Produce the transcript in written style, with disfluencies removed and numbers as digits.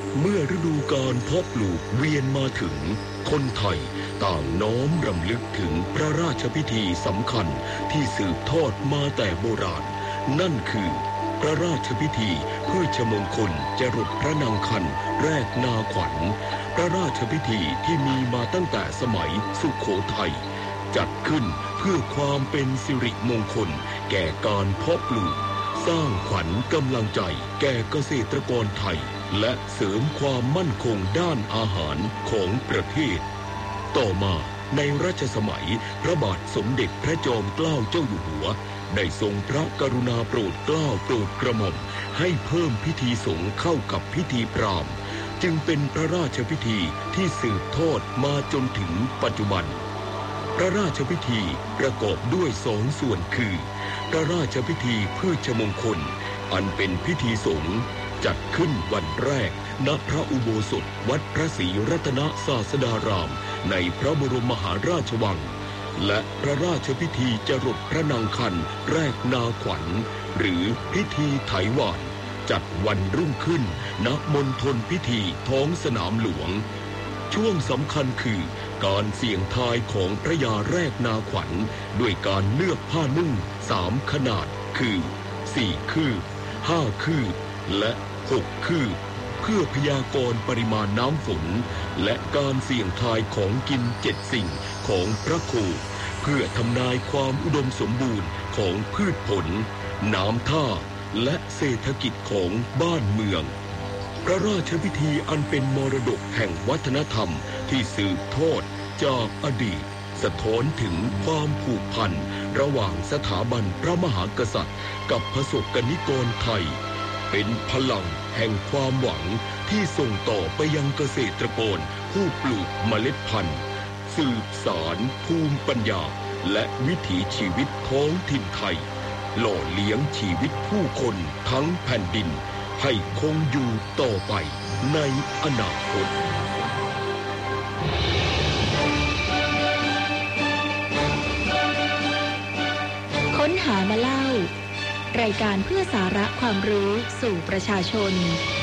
เมื่อฤดูกาลเพาะปลูกเวียนมาถึงคนไทยต่างน้อมรำลึกถึงพระราชพิธีสำคัญที่สืบทอดมาแต่โบราณนั่นคือพระราชพิธีพืชมงคลจรดพระนางคันแรกนาขวัญพระราชพิธีที่มีมาตั้งแต่สมัยสุโขทัยจัดขึ้นเพื่อความเป็นสิริมงคลแก่การเพาะปลูกสร้างขวัญกำลังใจแก่เกษตรกรไทยและเสริมความมั่นคงด้านอาหารของประเทศต่อมาในรัชสมัยพระบาทสมเด็จพระจอมเกล้าเจ้าอยู่หัวได้ทรงพระกรุณาโปรดเกล้าโปรดกระหม่อมให้เพิ่มพิธีสงฆ์เข้ากับพิธีพราหมณ์จึงเป็นพระราชพิธีที่สืบทอดมาจนถึงปัจจุบันพระราชพิธีประกอบด้วยสองส่วนคือพระราชพิธีพืชมงคลอันเป็นพิธีสงฆ์จัดขึ้นวันแรกณพระอุโบสถวัดพระศรีรัตนศาสดารามในพระบรมมหาราชวังและพระราชพิธีจรดพระนางคันแรกนาขวัญหรือพิธีไถหว่านจัดวันรุ่งขึ้นณมณฑลพิธีท้องสนามหลวงช่วงสำคัญคือการเสี่ยงทายของพระยาแรกนาขวัญด้วยการเลือกผ้านุ่ง3ขนาดคือ4คืบ5คืบและ6คืบเพื่อพยากรณ์ปริมาณน้ำฝนและการเสี่ยงทายของกิน7สิ่งของพระโคเพื่อทำนายความอุดมสมบูรณ์ของพืชผลน้ำท่าและเศรษฐกิจของบ้านเมืองพระราชพิธีอันเป็นมรดกแห่งวัฒนธรรมที่สืบทอดจากอดีตสะท้อนถึงความผูกพันระหว่างสถาบันพระมหากษัตริย์กับประสบกนิกรไทยเป็นพลังแห่งความหวังที่ส่งต่อไปยังเกษตรกรผู้ปลูกเมล็ดพันธุ์สืบสานภูมิปัญญาและวิถีชีวิตท้องถิ่นไทยหล่อเลี้ยงชีวิตผู้คนทั้งแผ่นดินให้คงอยู่ต่อไปในอนาคตค้นหามาเล่ารายการเพื่อสาระความรู้สู่ประชาชน